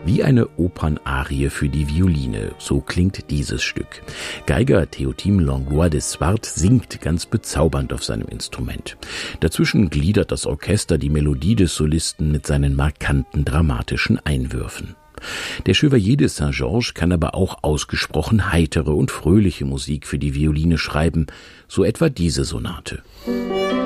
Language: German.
Wie eine Opernarie für die Violine, so klingt dieses Stück. Geiger Théotime Langlois de Swart singt ganz bezaubernd auf seinem Instrument. Dazwischen gliedert das Orchester die Melodie des Solisten mit seinen markanten dramatischen Einwürfen. Der Chevalier de Saint-Georges kann aber auch ausgesprochen heitere und fröhliche Musik für die Violine schreiben, so etwa diese Sonate.